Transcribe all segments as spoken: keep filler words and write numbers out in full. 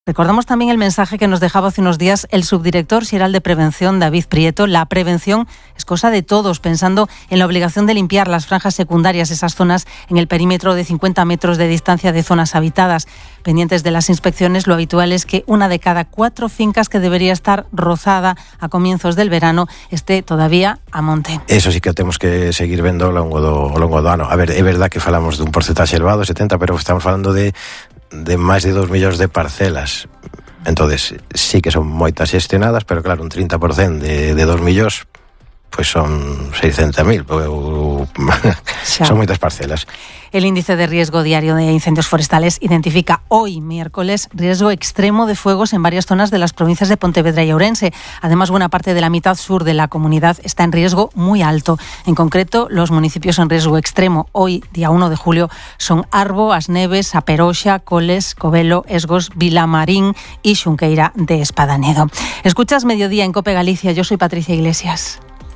Recordamos también el mensaje que nos dejaba hace unos días el subdirector xeral de Prevención, David Prieto. La prevención es cosa de todos, pensando en la obligación de limpiar las franjas secundarias, esas zonas en el perímetro de cincuenta metros de distancia de zonas habitadas. Pendientes de las inspecciones, lo habitual es que una de cada cuatro fincas que debería estar rozada a comienzos del verano esté todavía a monte. Eso sí que temos que seguir vendo ao longo do, ao longo do ano. A ver, é verdad que falamos dun porcentaxe elevado, setenta, pero estamos falando de de máis de dos millóns de parcelas. Entonces, sí que son moitas xestionadas, pero claro, un trinta por ciento de, de dos millóns, pois pues son seiscentos mil. Son moitas parcelas. El índice de riesgo diario de incendios forestales identifica hoy, miércoles, riesgo extremo de fuegos en varias zonas de las provincias de Pontevedra y Ourense. Además, buena parte de la mitad sur de la comunidad está en riesgo muy alto. En concreto, los municipios en riesgo extremo hoy, día uno de julio, son Arbo, As Neves, A Peroxa, Coles, Covelo, Esgos, Vilamarín y Xunqueira de Espadanedo. Escuchas Mediodía en COPE Galicia. Yo soy Patricia Iglesias.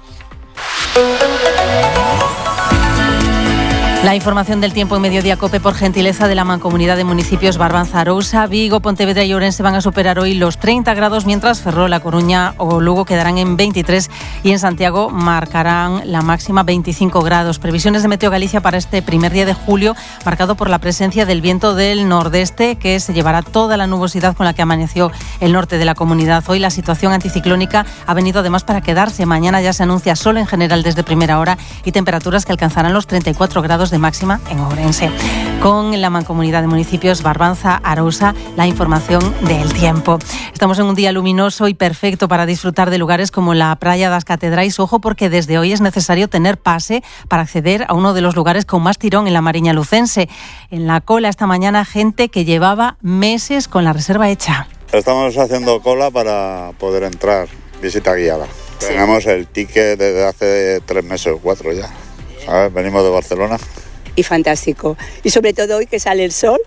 La información del tiempo en Mediodía COPE por gentileza de la Mancomunidad de Municipios Barbanza, Arousa, Vigo, Pontevedra y Ourense van a superar hoy los treinta grados, mientras Ferrol, La Coruña o Lugo quedarán en veintitrés y en Santiago marcarán la máxima veinticinco grados. Previsiones de Meteo Galicia para este primer día de julio, marcado por la presencia del viento del nordeste, que se llevará toda la nubosidad con la que amaneció el norte de la comunidad. Hoy la situación anticiclónica ha venido además para quedarse. Mañana ya se anuncia sol en general desde primera hora y temperaturas que alcanzarán los treinta y cuatro grados de máxima en Ourense. Con la Mancomunidad de Municipios Barbanza, Arousa, la información del tiempo. Estamos en un día luminoso y perfecto para disfrutar de lugares como la Praia das Catedrais. Ojo, porque desde hoy es necesario tener pase para acceder a uno de los lugares con más tirón en la Mariña lucense. En la cola esta mañana, gente que llevaba meses con la reserva hecha. Estamos haciendo cola para poder entrar, visita guiada. Sí. Tenemos el ticket desde hace tres meses o cuatro ya. ¿Sabes? Venimos de Barcelona. Y fantástico. Y sobre todo hoy que sale el sol.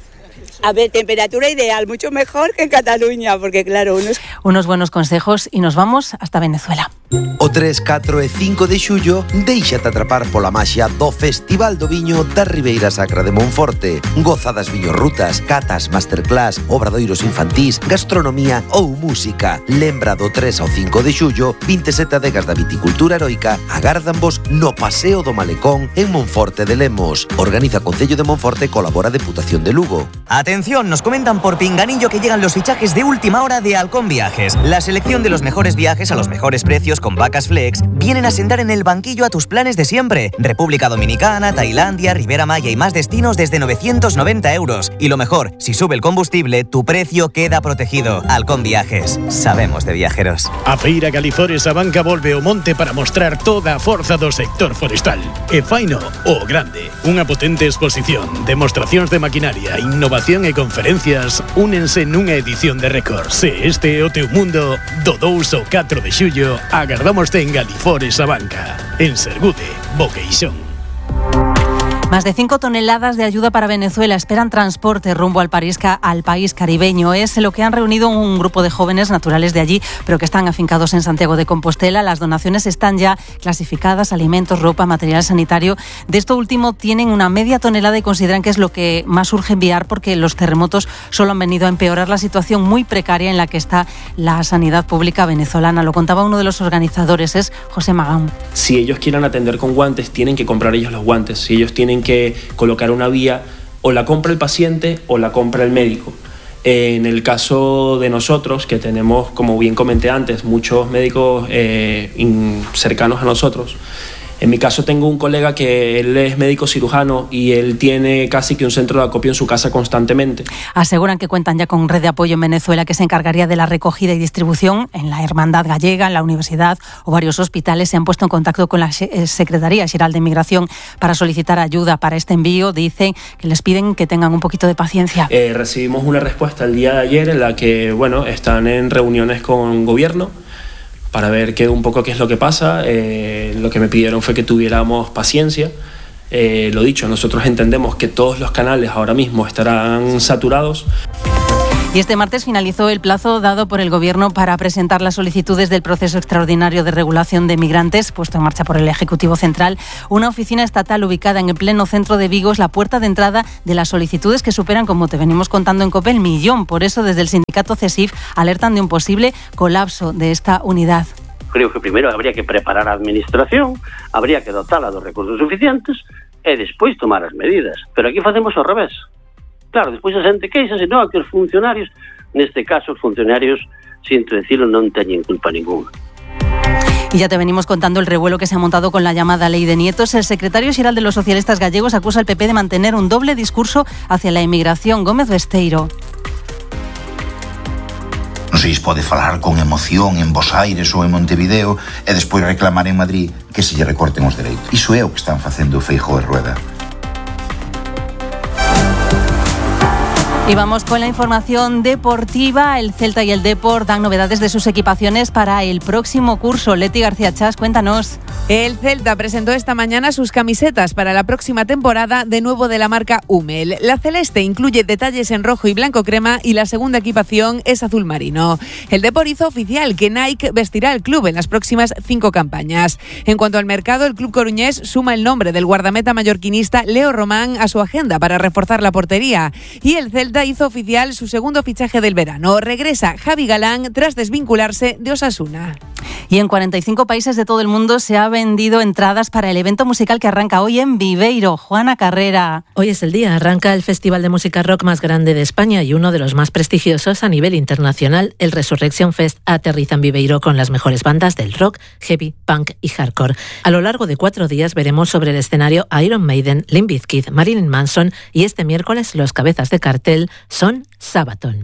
A ver, temperatura ideal, mucho mejor que en Cataluña, porque claro, unos... Unos buenos consejos y nos vamos hasta Venezuela. O tres, catro e cinco de xullo, déixate atrapar pola maxia do Festival do Viño da Ribeira Sacra de Monforte. Gozadas viñorrutas, catas, masterclass, obradoiros infantís, gastronomía ou música. Lembra do tres ao cinco de xullo, vinte e sete adegas da viticultura heroica agárdanvos no Paseo do Malecón en Monforte de Lemos. Organiza Concello de Monforte, colabora Deputación de Lugo. Atención, nos comentan por pinganillo que llegan los fichajes de última hora de Halcón Viajes. La selección de los mejores viajes a los mejores precios con vacas flex vienen a sentar en el banquillo a tus planes de siempre. República Dominicana, Tailandia, Ribera Maya y más destinos desde novecientos noventa euros. Y lo mejor, si sube el combustible, tu precio queda protegido. Halcón Viajes. Sabemos de viajeros. A Feira Galifores a Banca volve ao monte para mostrar toda a forza do sector forestal. E faino o grande. Unha potente exposición, demostracións de maquinaria, innovación e conferencias únense nunha edición de récord. Se este é o teu mundo, do dous ao catro de xullo, agardámoste en Galifores a Banca, en Sergude, Boqueixón. Más de cinco toneladas de ayuda para Venezuela esperan transporte rumbo al país, al país caribeño. Es lo que han reunido un grupo de jóvenes naturales de allí, pero que están afincados en Santiago de Compostela. Las donaciones están ya clasificadas: alimentos, ropa, material sanitario. De esto último tienen una media tonelada y consideran que es lo que más urge enviar, porque los terremotos solo han venido a empeorar la situación muy precaria en la que está la sanidad pública venezolana. Lo contaba uno de los organizadores, es José Magán. Si ellos quieren atender con guantes, tienen que comprar ellos los guantes. Si ellos tienen que colocar una vía, o la compra el paciente o la compra el médico. En el caso de nosotros, que tenemos, como bien comenté antes, muchos médicos eh, in, cercanos a nosotros, en mi caso tengo un colega que él es médico cirujano y él tiene casi que un centro de acopio en su casa constantemente. Aseguran que cuentan ya con red de apoyo en Venezuela que se encargaría de la recogida y distribución. En la Hermandad Gallega, en la universidad o varios hospitales se han puesto en contacto con la Secretaría Xeral de Inmigración para solicitar ayuda para este envío. Dicen que les piden que tengan un poquito de paciencia. Eh, recibimos una respuesta el día de ayer en la que, bueno, están en reuniones con gobierno para ver qué, un poco qué es lo que pasa. Eh, lo que me pidieron fue que tuviéramos paciencia. Eh, lo dicho, nosotros entendemos que todos los canales ahora mismo estarán saturados. Y este martes finalizó el plazo dado por el Gobierno para presentar las solicitudes del proceso extraordinario de regulación de migrantes puesto en marcha por el Ejecutivo Central. Una oficina estatal ubicada en el pleno centro de Vigo es la puerta de entrada de las solicitudes que superan, como te venimos contando en COPE, el millón. Por eso, desde el sindicato CESIF alertan de un posible colapso de esta unidad. Creo que primero habría que preparar a administración, habría que dotarla dos recursos suficientes e despois tomar as medidas. Pero aquí facemos ao revés. Claro, despois a xente queixa, senón que os funcionarios, neste caso os funcionarios, sinto decirlo, non teñen culpa ninguna. Y ya te venimos contando el revuelo que se ha montado con la llamada Ley de Nietos. El secretario xeral de los socialistas gallegos acusa al P P de mantener un doble discurso hacia la inmigración. Gómez Besteiro. Non sei se pode falar con emoción en Bos Aires ou en Montevideo e despois reclamar en Madrid que se lle recorten os dereitos. Iso é o que están facendo Feijóo e Rueda. Y vamos con la información deportiva. El Celta y el Depor dan novedades de sus equipaciones para el próximo curso. Leti García Chas, cuéntanos. El Celta presentó esta mañana sus camisetas para la próxima temporada, de nuevo de la marca Hummel. La celeste incluye detalles en rojo y blanco crema y la segunda equipación es azul marino. El Depor hizo oficial que Nike vestirá al club en las próximas cinco campañas. En cuanto al mercado, el club coruñés suma el nombre del guardameta mallorquinista Leo Román a su agenda para reforzar la portería. Y el Celta hizo oficial su segundo fichaje del verano. Regresa Javi Galán tras desvincularse de Osasuna. Y en cuarenta y cinco países de todo el mundo se ha vendido entradas para el evento musical que arranca hoy en Viveiro. Juana Carrera. Hoy es el día. Arranca el festival de música rock más grande de España y uno de los más prestigiosos a nivel internacional. El Resurrection Fest aterriza en Viveiro con las mejores bandas del rock, heavy, punk y hardcore. A lo largo de cuatro días veremos sobre el escenario a Iron Maiden, Limp Bizkit, Marilyn Manson y este miércoles los cabezas de cartel son Sabaton.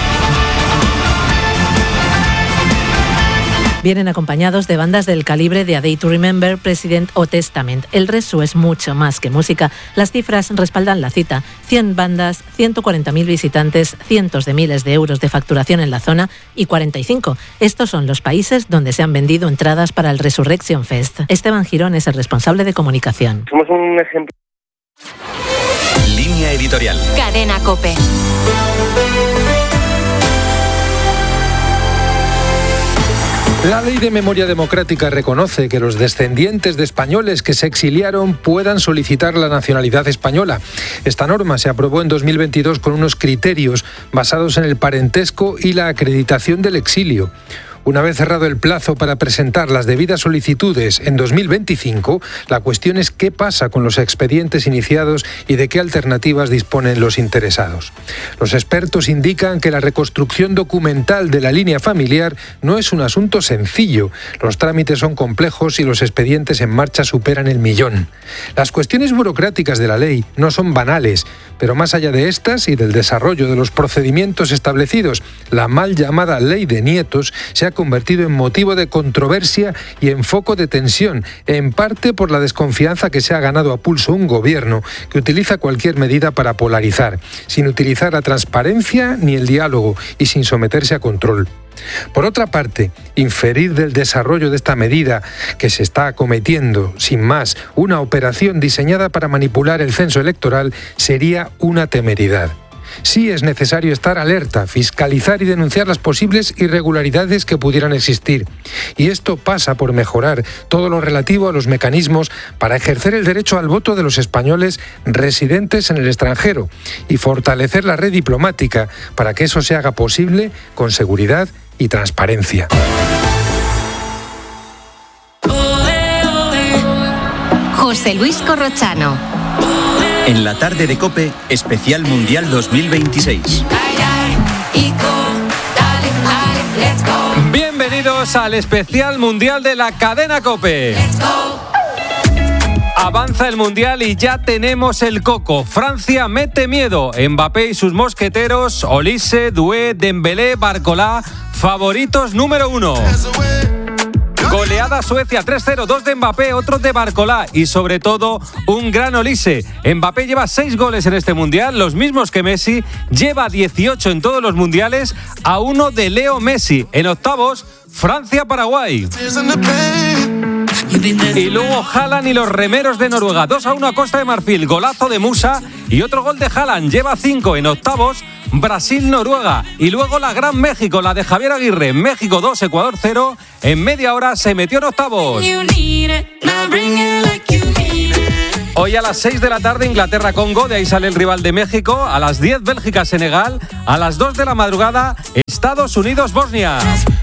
Vienen acompañados de bandas del calibre de A Day to Remember, President o Testament. El Resu es mucho más que música. Las cifras respaldan la cita. cien bandas, ciento cuarenta mil visitantes, cientos de miles de euros de facturación en la zona y cuarenta y cinco. Estos son los países donde se han vendido entradas para el Resurrection Fest. Esteban Girón es el responsable de comunicación. Somos un ejemplo. Línea editorial. Cadena COPE. La Ley de Memoria Democrática reconoce que los descendientes de españoles que se exiliaron puedan solicitar la nacionalidad española. Esta norma se aprobó en dos mil veintidós con unos criterios basados en el parentesco y la acreditación del exilio. Una vez cerrado el plazo para presentar las debidas solicitudes en dos mil veinticinco, la cuestión es qué pasa con los expedientes iniciados y de qué alternativas disponen los interesados. Los expertos indican que la reconstrucción documental de la línea familiar no es un asunto sencillo. Los trámites son complejos y los expedientes en marcha superan el millón. Las cuestiones burocráticas de la ley no son banales, pero más allá de estas y del desarrollo de los procedimientos establecidos, la mal llamada Ley de Nietos se ha convertido en motivo de controversia y en foco de tensión, en parte por la desconfianza que se ha ganado a pulso un gobierno que utiliza cualquier medida para polarizar, sin utilizar la transparencia ni el diálogo y sin someterse a control. Por otra parte, inferir del desarrollo de esta medida que se está acometiendo, sin más, una operación diseñada para manipular el censo electoral sería una temeridad. Sí es necesario estar alerta, fiscalizar y denunciar las posibles irregularidades que pudieran existir. Y esto pasa por mejorar todo lo relativo a los mecanismos para ejercer el derecho al voto de los españoles residentes en el extranjero y fortalecer la red diplomática para que eso se haga posible con seguridad y transparencia. José Luis Corrochano. En la tarde de COPE, especial Mundial dos mil veintiséis. Bienvenidos al especial Mundial de la cadena COPE. Avanza el Mundial y ya tenemos el coco. Francia mete miedo. Mbappé y sus mosqueteros, Olise, Doué, Dembélé, Barcolá, favoritos número uno. Goleada Suecia tres cero, dos de Mbappé, otro de Barcolá y sobre todo un gran Olise. Mbappé lleva seis goles en este Mundial, los mismos que Messi, lleva dieciocho en todos los mundiales, a uno de Leo Messi. En octavos, Francia-Paraguay. Y luego Haaland y los remeros de Noruega, dos a uno a Costa de Marfil, golazo de Musa y otro gol de Haaland, lleva cinco en octavos, Brasil-Noruega. Y luego la Gran México, la de Javier Aguirre, México dos, Ecuador cero, en media hora se metió en octavos. Hoy a las seis de la tarde Inglaterra-Congo, de ahí sale el rival de México. A las diez Bélgica-Senegal. A las dos de la madrugada Estados Unidos-Bosnia.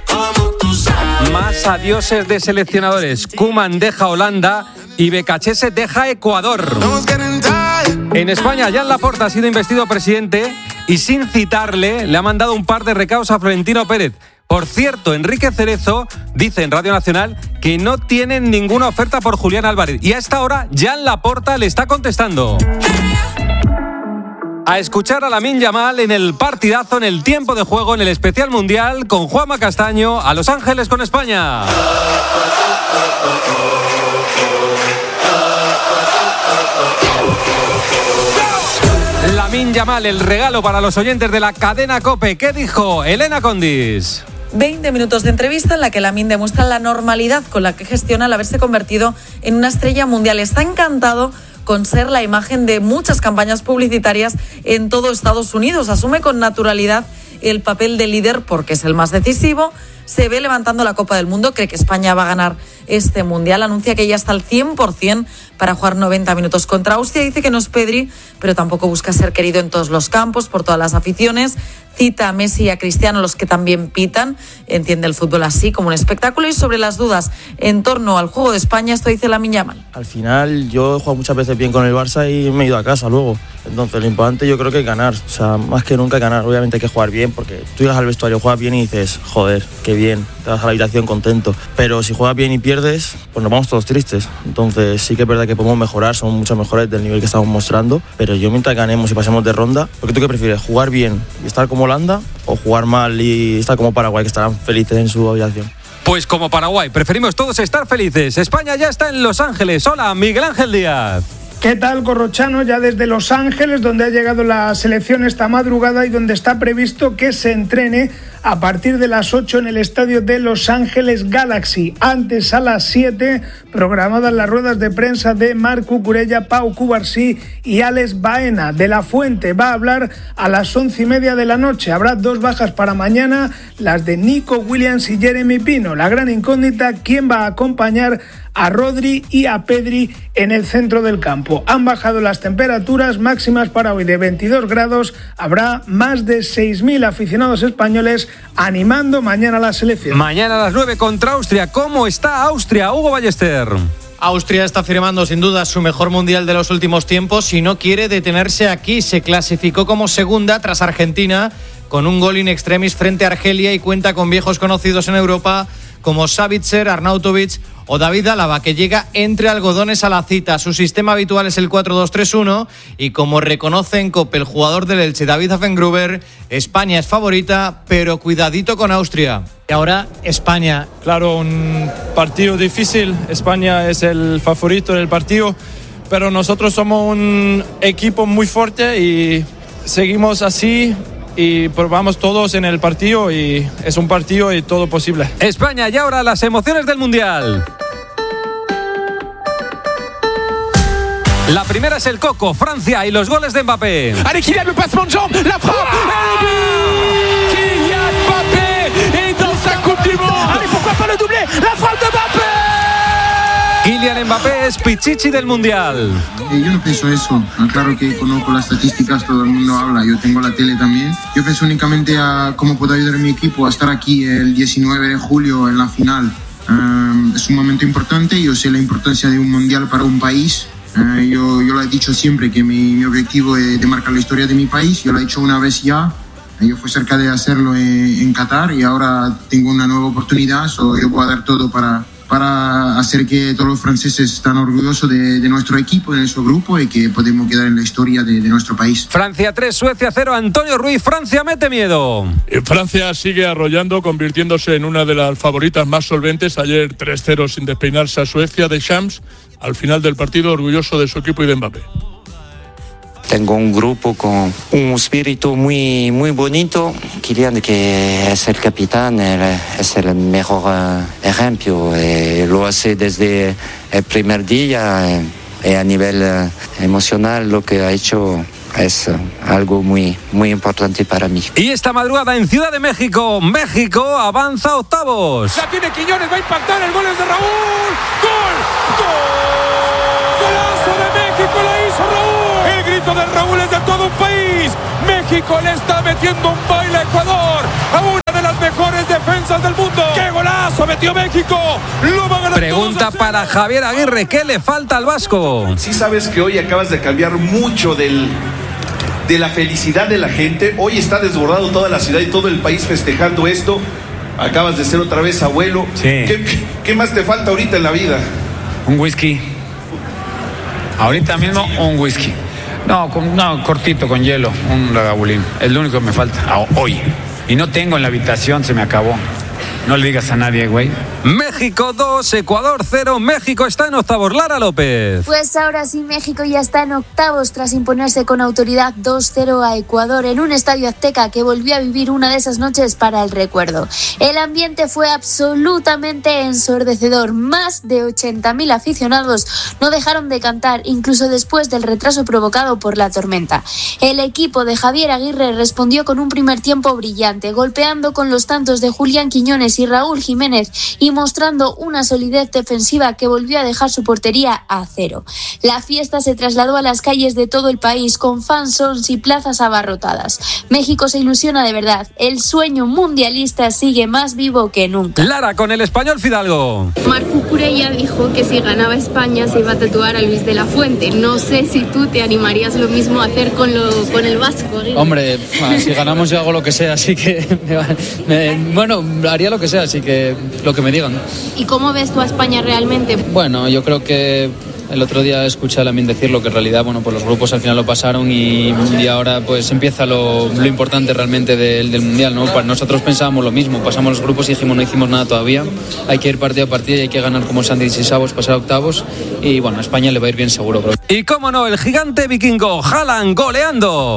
Más adioses de seleccionadores. Koeman deja Holanda y Becachese deja Ecuador. En España, Jan Laporta ha sido investido presidente y sin citarle le ha mandado un par de recados a Florentino Pérez. Por cierto, Enrique Cerezo dice en Radio Nacional que no tienen ninguna oferta por Julián Álvarez. Y a esta hora, Jan Laporta le está contestando. A escuchar a Lamine Yamal en el partidazo, en el tiempo de juego, en el especial mundial, con Juanma Castaño, a Los Ángeles con España. Lamine Yamal, el regalo para los oyentes de la cadena COPE. ¿Qué dijo Elena Condis? veinte minutos de entrevista en la que Lamine demuestra la normalidad con la que gestiona al haberse convertido en una estrella mundial. Está encantado con ser la imagen de muchas campañas publicitarias en todo Estados Unidos. Asume con naturalidad el papel de líder porque es el más decisivo. Se ve levantando la Copa del Mundo, cree que España va a ganar este Mundial, anuncia que ya está al cien por ciento para jugar noventa minutos contra Austria. Dice que no es Pedri, pero tampoco busca ser querido en todos los campos, por todas las aficiones. Cita a Messi y a Cristiano, los que también pitan. Entiende el fútbol así, como un espectáculo. Y sobre las dudas en torno al juego de España, esto dice Lamine Yamal. Al final, yo he jugado muchas veces bien con el Barça y me he ido a casa luego. Entonces, lo importante yo creo que es ganar. O sea, más que nunca ganar. Obviamente hay que jugar bien, porque tú llegas al vestuario, juegas bien y dices, joder, qué bien. Te vas a la habitación contento. Pero si juegas bien y pierdes, pues nos vamos todos tristes. Entonces, sí que es verdad que podemos mejorar, somos mucho mejores del nivel que estamos mostrando. Pero yo mientras ganemos y pasemos de ronda, porque tú qué prefieres, jugar bien y estar como Holanda, o jugar mal y estar como Paraguay, que estarán felices en su habitación. Pues como Paraguay, preferimos todos estar felices. España ya está en Los Ángeles. Hola, Miguel Ángel Díaz. ¿Qué tal, Corrochano? Ya desde Los Ángeles, donde ha llegado la selección esta madrugada y donde está previsto que se entrene a partir de las ocho en el estadio de Los Ángeles Galaxy. Antes, a las siete, programadas las ruedas de prensa de Marc Cucurella, Pau Cubarsí y Alex Baena. De la Fuente va a hablar a las once y media de la noche. Habrá dos bajas para mañana, las de Nico Williams y Jeremy Pino. La gran incógnita, ¿quién va a acompañar a Rodri y a Pedri en el centro del campo? Han bajado las temperaturas máximas para hoy de veintidós grados. Habrá más de seis mil aficionados españoles animando mañana a la selección. Mañana a las nueve contra Austria. ¿Cómo está Austria, Hugo Ballester? Austria está firmando sin duda su mejor mundial de los últimos tiempos y no quiere detenerse aquí. Se clasificó como segunda tras Argentina con un gol in extremis frente a Argelia y cuenta con viejos conocidos en Europa como Savitzer, Arnautovic o David Álava, que llega entre algodones a la cita. Su sistema habitual es el cuatro dos tres uno y como reconoce en COPE el jugador del Elche, David Affengruber, España es favorita, pero cuidadito con Austria. Y ahora España. Claro, un partido difícil. España es el favorito del partido, pero nosotros somos un equipo muy fuerte y seguimos así y probamos todos en el partido y es un partido y todo posible. España, y ahora las emociones del Mundial. La primera es el Coco, Francia y los goles de Mbappé. Allez, Kylian, le passement de jambe, la frappe, et le but Kylian Mbappé est dans sa Coupe du Monde. Allez, pourquoi pas le doublé, la frappe de Mbappé. Kylian Mbappé es pichichi del Mundial. Eh, yo no pienso eso. Claro que conozco las estadísticas, todo el mundo habla. Yo tengo la tele también. Yo pienso únicamente a cómo puedo ayudar a mi equipo a estar aquí el diecinueve de julio en la final. Uh, es un momento importante. Yo sé la importancia de un Mundial para un país. Uh, yo, yo lo he dicho siempre que mi, mi objetivo es de marcar la historia de mi país. Yo lo he hecho una vez ya. Yo fui cerca de hacerlo en, en Qatar y ahora tengo una nueva oportunidad. So yo voy a dar todo para... para hacer que todos los franceses estén orgullosos de, de nuestro equipo, de nuestro grupo y que podemos quedar en la historia de, de nuestro país. Francia tres, Suecia cero, Antonio Ruiz, Francia mete miedo. Francia sigue arrollando, convirtiéndose en una de las favoritas más solventes. Ayer tres cero sin despeinarse a Suecia de Shams. Al final del partido, orgulloso de su equipo y de Mbappé. tengo un grupo con un espíritu muy, muy bonito. Kylian, que es el capitán, él es el mejor uh, ejemplo. Eh, lo hace desde el primer día eh, y a nivel uh, emocional lo que ha hecho es uh, algo muy, muy importante para mí. Y esta madrugada en Ciudad de México, México avanza a octavos. La tiene Quiñones, va a impactar, el gol es de Raúl. ¡Gol! ¡Gol! ¡Golazo de México! ¡Lo hizo Raúl! El grito de Raúl es de todo un país. México le está metiendo un baile a Ecuador, a una de las mejores defensas del mundo. ¡Qué golazo metió México! Lo va a ganar. Pregunta para Javier Aguirre, ¿qué le falta al vasco? Sí sabes que hoy acabas de cambiar mucho del... de la felicidad de la gente. Hoy está desbordado toda la ciudad y todo el país festejando esto. Acabas de ser otra vez abuelo. Sí. ¿Qué, qué más te falta ahorita en la vida? Un whisky. Ahorita mismo un whisky. No, con, no cortito, con hielo, un lagavulín. Es lo único que me falta ah, hoy. Y no tengo en la habitación, se me acabó. No le digas a nadie, güey. México dos, Ecuador cero. México está en octavos. Lara López. Pues ahora sí, México ya está en octavos tras imponerse con autoridad dos cero a Ecuador en un estadio azteca que volvió a vivir una de esas noches para el recuerdo. El ambiente fue absolutamente ensordecedor. Más de ochenta mil aficionados no dejaron de cantar, incluso después del retraso provocado por la tormenta. El equipo de Javier Aguirre respondió con un primer tiempo brillante, golpeando con los tantos de Julián Quiñones y Raúl Jiménez y mostrando una solidez defensiva que volvió a dejar su portería a cero. La fiesta se trasladó a las calles de todo el país con fansons y plazas abarrotadas. México se ilusiona de verdad. El sueño mundialista sigue más vivo que nunca. Lara, con el español Fidalgo. Marc Cucurella dijo que si ganaba España se iba a tatuar a Luis de la Fuente. No sé si tú te animarías lo mismo a hacer con, lo, con el vasco. ¿Eh? Hombre, si ganamos yo hago lo que sea, así que me, me, bueno, haría lo que sea, así que lo que me digan. ¿Y cómo ves tú a España realmente? Bueno, yo creo que el otro día escuché a Lamine decirlo, que en realidad, bueno, pues los grupos al final lo pasaron y, y ahora pues empieza lo, lo importante realmente del, del Mundial, ¿no? Nosotros pensábamos lo mismo, pasamos los grupos y dijimos no hicimos nada todavía, hay que ir partido a partido y hay que ganar como Sandy y Savos, pasar a octavos y bueno, a España le va a ir bien seguro. Creo. Y cómo no, el gigante vikingo, Haaland goleando.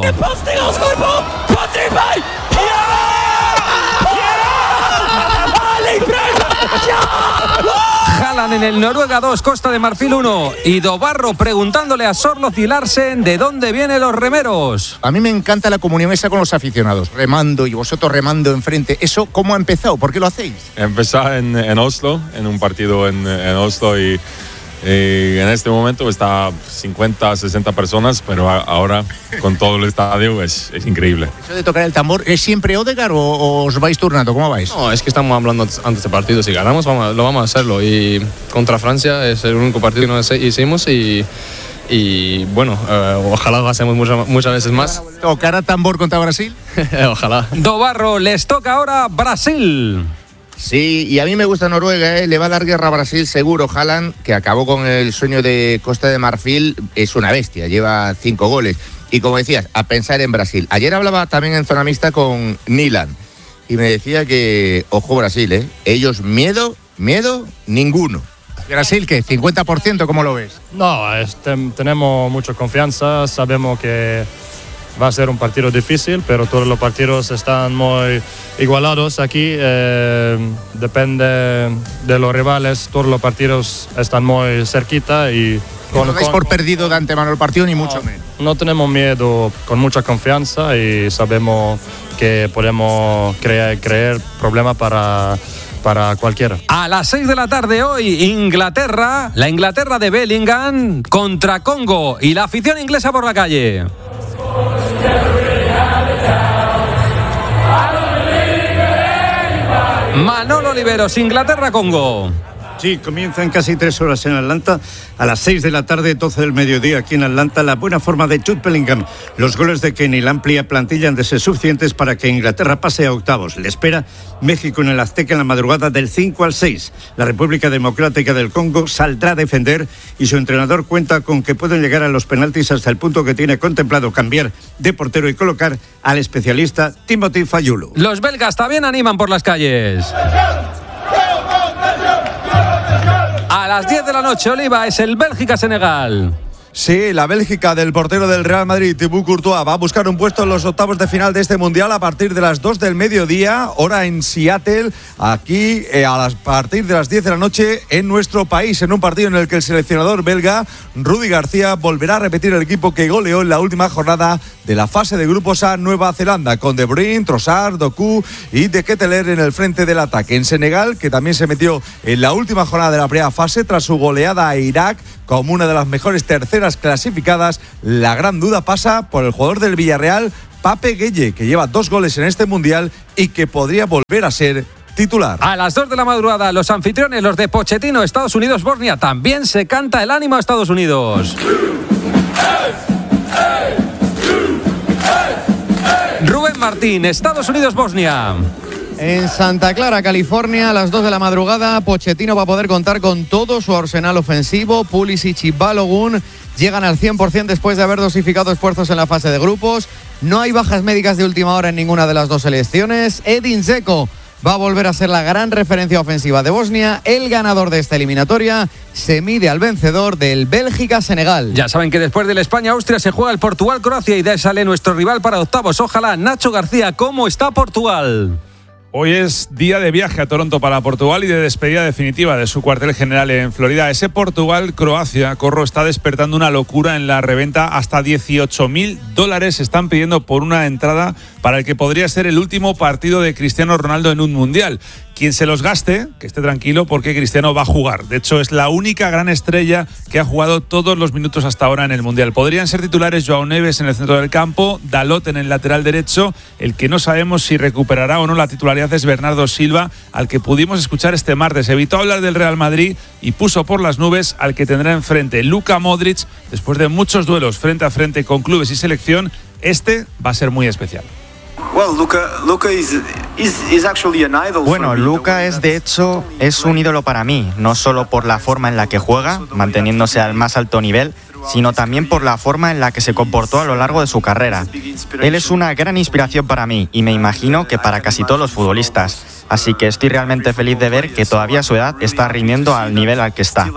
Haaland en el Noruega dos, Costa de Marfil uno. Y Dobarro preguntándole a Sorloth y Larsen de dónde vienen los remeros. A mí me encanta la comunión esa con los aficionados, remando y vosotros remando enfrente. ¿Eso cómo ha empezado? ¿Por qué lo hacéis? Empezó en, en Oslo, en un partido en, en Oslo y... Y en este momento está cincuenta, sesenta personas, pero ahora con todo el estadio es, es increíble. ¿Eso de tocar el tambor es siempre Odegaard o, o os vais turnando? ¿Cómo vais? No, es que estamos hablando antes de partido. Si ganamos, vamos, lo vamos a hacerlo. Y contra Francia es el único partido que nos hicimos y... Y bueno, eh, ojalá lo hacemos muchas, muchas veces más. ¿Tocará tambor contra Brasil? Ojalá. Dobarro, les toca ahora Brasil. Sí, y a mí me gusta Noruega, ¿eh? Le va a dar guerra a Brasil seguro. Haaland, que acabó con el sueño de Costa de Marfil, es una bestia, lleva cinco goles. Y como decías, a pensar en Brasil. Ayer hablaba también en zona mixta con Nilan y me decía que, ojo Brasil, ¿eh? Ellos miedo, miedo, ninguno. Brasil, ¿qué? ¿cincuenta por ciento? ¿Cómo lo ves? No, este, tenemos mucha confianza, sabemos que va a ser un partido difícil, pero todos los partidos están muy igualados aquí. Eh, depende de los rivales, todos los partidos están muy cerquita y... Con, no dais por perdido de antemano el partido, ni mucho menos. No, no tenemos miedo, con mucha confianza y sabemos que podemos crear, crear problemas para... para cualquiera. A las seis de la tarde hoy, Inglaterra, la Inglaterra de Bellingham contra Congo y la afición inglesa por la calle. Manolo Oliveros, Inglaterra-Congo. Sí, comienzan casi tres horas en Atlanta. A las seis de la tarde, doce del mediodía aquí en Atlanta, la buena forma de Jude Bellingham. Los goles de Kane y la amplia plantilla han de ser suficientes para que Inglaterra pase a octavos. Le espera México en el Azteca en la madrugada del cinco al seis. La República Democrática del Congo saldrá a defender y su entrenador cuenta con que pueden llegar a los penaltis hasta el punto que tiene contemplado cambiar de portero y colocar al especialista Timothy Fayulu. Los belgas también animan por las calles. A las diez de la noche, Oliva, es el Bélgica-Senegal. Sí, la Bélgica del portero del Real Madrid, Thibaut Courtois, va a buscar un puesto en los octavos de final de este Mundial a partir de las dos del mediodía, hora en Seattle, aquí eh, a las, partir de las diez de la noche en nuestro país, en un partido en el que el seleccionador belga, Rudi García, volverá a repetir el equipo que goleó en la última jornada de la fase de grupos a Nueva Zelanda, con De Bruyne, Trossard, Doku y De Ketelaere en el frente del ataque. En Senegal, que también se metió en la última jornada de la primera fase tras su goleada a Irak como una de las mejores terceras clasificadas, la gran duda pasa por el jugador del Villarreal, Pape Gueye, que lleva dos goles en este Mundial y que podría volver a ser titular. A las dos de la madrugada, los anfitriones, los de Pochettino, Estados Unidos-Bosnia, también se canta el ánimo a Estados Unidos. Rubén Martín, Estados Unidos-Bosnia. En Santa Clara, California, a las dos de la madrugada, Pochettino va a poder contar con todo su arsenal ofensivo. Pulisic y Balogun llegan al cien por ciento después de haber dosificado esfuerzos en la fase de grupos. No hay bajas médicas de última hora en ninguna de las dos selecciones. Edin Dzeko va a volver a ser la gran referencia ofensiva de Bosnia. El ganador de esta eliminatoria se mide al vencedor del Bélgica-Senegal. Ya saben que después del España-Austria se juega el Portugal-Croacia y de ahí sale nuestro rival para octavos. Ojalá. Nacho García, ¿cómo está Portugal? Hoy es día de viaje a Toronto para Portugal y de despedida definitiva de su cuartel general en Florida. Ese Portugal-Croacia, Corro, está despertando una locura en la reventa. Hasta dieciocho mil dólares están pidiendo por una entrada para el que podría ser el último partido de Cristiano Ronaldo en un mundial. Quien se los gaste, que esté tranquilo porque Cristiano va a jugar. De hecho, es la única gran estrella que ha jugado todos los minutos hasta ahora en el Mundial. Podrían ser titulares Joao Neves en el centro del campo, Dalot en el lateral derecho. El que no sabemos si recuperará o no la titularidad es Bernardo Silva, al que pudimos escuchar este martes. Evitó hablar del Real Madrid y puso por las nubes al que tendrá enfrente Luka Modric. Después de muchos duelos frente a frente con clubes y selección, este va a ser muy especial. Bueno, Luka es de hecho es un ídolo para mí, no solo por la forma en la que juega, manteniéndose al más alto nivel, sino también por la forma en la que se comportó a lo largo de su carrera. Él es una gran inspiración para mí y me imagino que para casi todos los futbolistas. Así que estoy realmente feliz de ver que todavía a su edad está rindiendo al nivel al que está.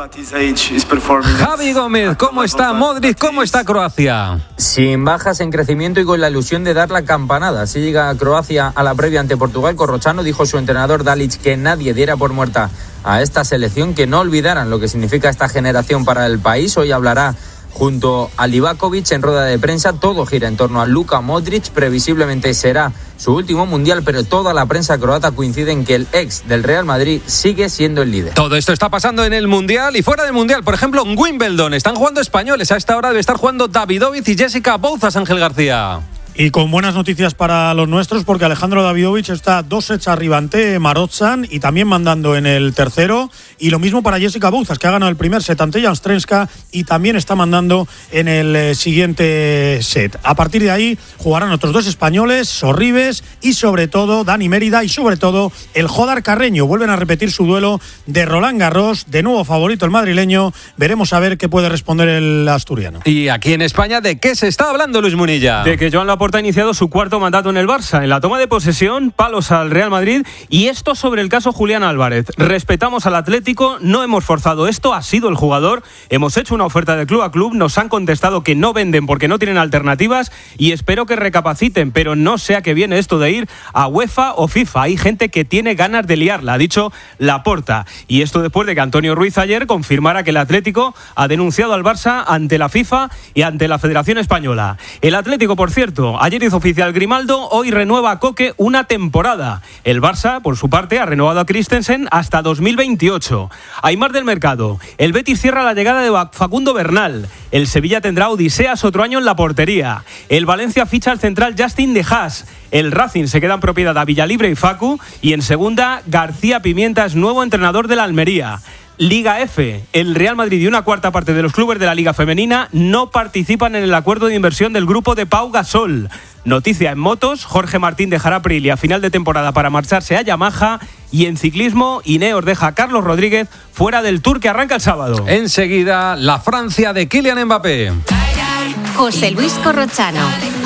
Javi Gómez, ¿cómo está Modric? ¿Cómo está Croacia? Sin bajas, en crecimiento y con la ilusión de dar la campanada. Así llega Croacia a la previa ante Portugal. Corrochano dijo su entrenador Dalic que nadie diera por muerta a esta selección, que no olvidaran lo que significa esta generación para el país. Hoy hablará junto a Livakovic en rueda de prensa. Todo gira en torno a Luka Modric. Previsiblemente será su último mundial, pero toda la prensa croata coincide en que el ex del Real Madrid sigue siendo el líder. Todo esto está pasando en el mundial y fuera del mundial. Por ejemplo, en Wimbledon están jugando españoles. A esta hora debe estar jugando Davidovich y Jessica Bouzas, Ángel García. Y con buenas noticias para los nuestros, porque Alejandro Davidovich está dos sets arriba ante Marozsan y también mandando en el tercero. Y lo mismo para Jessica Bouzas, que ha ganado el primer set ante Janstrenska y también está mandando en el eh, siguiente set. A partir de ahí jugarán otros dos españoles, Sorribes y sobre todo Dani Mérida y sobre todo el Jodar Carreño. Vuelven a repetir su duelo de Roland Garros, de nuevo favorito el madrileño. Veremos a ver qué puede responder el asturiano. Y aquí en España, ¿de qué se está hablando, Luis Munilla? De que Joan Laporta ha iniciado su cuarto mandato en el Barça. En la toma de posesión, palos al Real Madrid. Y esto sobre el caso Julián Álvarez. Respetamos al Atlético, no hemos forzado esto, ha sido el jugador. Hemos hecho una oferta de club a club, nos han contestado que no venden porque no tienen alternativas y espero que recapaciten, pero no sé a qué viene esto de ir a UEFA o FIFA. Hay gente que tiene ganas de liarla, ha dicho Laporta. Y esto después de que Antonio Ruiz ayer confirmara que el Atlético ha denunciado al Barça ante la FIFA y ante la Federación Española. El Atlético, por cierto, ayer hizo oficial Grimaldo, hoy renueva a Coque una temporada. El Barça, por su parte, ha renovado a Christensen hasta dos mil veintiocho. Hay más del mercado. El Betis cierra la llegada de Facundo Bernal. El Sevilla tendrá odiseas otro año en la portería. El Valencia ficha al central Justin De Haas. El Racing se queda en propiedad a Villalibre y Facu. Y en segunda, García Pimienta es nuevo entrenador de la Almería. Liga F. El Real Madrid y una cuarta parte de los clubes de la Liga Femenina no participan en el acuerdo de inversión del grupo de Pau Gasol. Noticia en motos, Jorge Martín dejará Aprilia a final de temporada para marcharse a Yamaha. Y en ciclismo, Ineos deja a Carlos Rodríguez fuera del Tour que arranca el sábado. Enseguida, la Francia de Kylian Mbappé. José Luis Corrochano.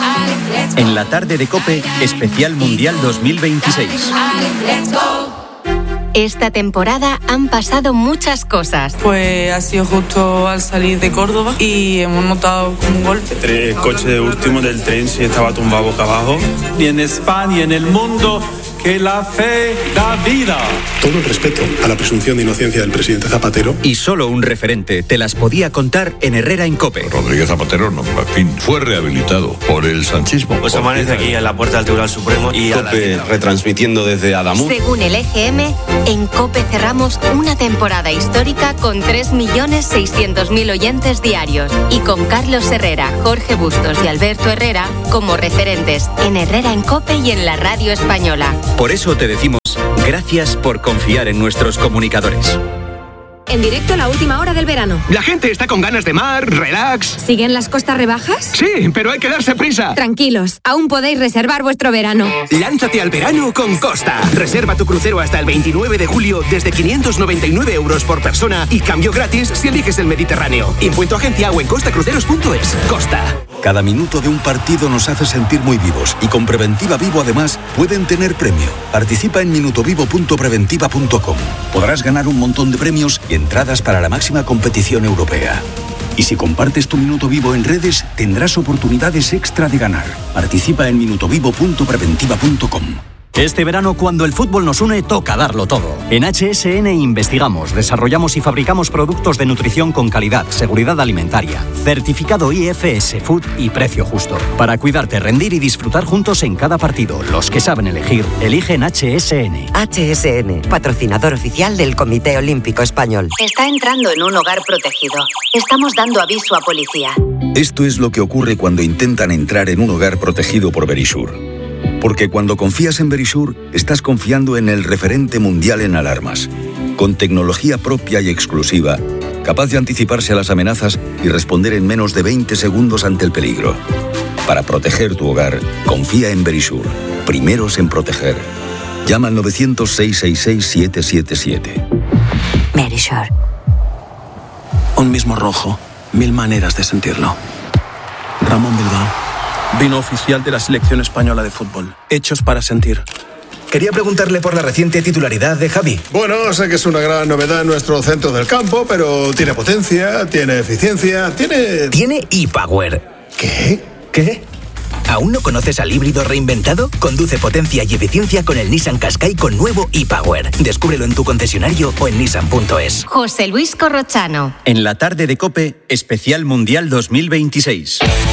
En la tarde de COPE, especial Mundial dos mil veintiséis. Esta temporada han pasado muchas cosas. Pues ha sido justo al salir de Córdoba y hemos notado como un golpe. El coche último del tren se estaba tumbado boca abajo. Y en España y en el mundo, que la fe da vida. Todo el respeto a la presunción de inocencia del presidente Zapatero. Y solo un referente te las podía contar en Herrera en COPE. Rodríguez Zapatero, no, en fin, fue rehabilitado por el sanchismo. Pues amanece aquí en la puerta del Tribunal Supremo y COPE retransmitiendo desde Adamuz. Según el E G M, en COPE cerramos una temporada histórica con tres millones seiscientos mil oyentes diarios y con Carlos Herrera, Jorge Bustos y Alberto Herrera como referentes en Herrera en COPE y en la radio española. Por eso te decimos gracias por confiar en nuestros comunicadores. En directo, la última hora del verano. La gente está con ganas de mar, relax. ¿Siguen las costas rebajas? Sí, pero hay que darse prisa. Tranquilos, aún podéis reservar vuestro verano. Lánzate al verano con Costa. Reserva tu crucero hasta el veintinueve de julio desde quinientos noventa y nueve euros por persona y cambio gratis si eliges el Mediterráneo. Impuesto agencia o en costacruceros punto es. Costa. Cada minuto de un partido nos hace sentir muy vivos y con Preventiva Vivo además pueden tener premio. Participa en minutovivo punto preventiva punto com. Podrás ganar un montón de premios y entradas para la máxima competición europea. Y si compartes tu minuto vivo en redes, tendrás oportunidades extra de ganar. Participa en minutovivo punto preventiva punto com. Este verano, cuando el fútbol nos une, toca darlo todo. En H S N investigamos, desarrollamos y fabricamos productos de nutrición con calidad, seguridad alimentaria, certificado I F S Food y precio justo. Para cuidarte, rendir y disfrutar juntos en cada partido. Los que saben elegir, eligen H S N. H S N, patrocinador oficial del Comité Olímpico Español. Está entrando en un hogar protegido. Estamos dando aviso a policía. Esto es lo que ocurre cuando intentan entrar en un hogar protegido por Verisure. Porque cuando confías en Verisure, estás confiando en el referente mundial en alarmas, con tecnología propia y exclusiva, capaz de anticiparse a las amenazas y responder en menos de veinte segundos ante el peligro. Para proteger tu hogar, confía en Verisure. Primeros en proteger. Llama al nueve cero cero, seis seis seis, siete siete siete. Verisure. Un mismo rojo, mil maneras de sentirlo. Ramón Bilbao. Vino oficial de la selección española de fútbol. Hechos para sentir. Quería preguntarle por la reciente titularidad de Javi. Bueno, sé que es una gran novedad en nuestro centro del campo, pero tiene potencia, tiene eficiencia, tiene... Tiene ePower. ¿Qué? ¿Qué? ¿Aún no conoces al híbrido reinventado? Conduce potencia y eficiencia con el Nissan Qashqai con nuevo ePower. Descúbrelo en tu concesionario o en nissan punto es. José Luis Corrochano. En la tarde de COPE, especial Mundial dos mil veintiséis.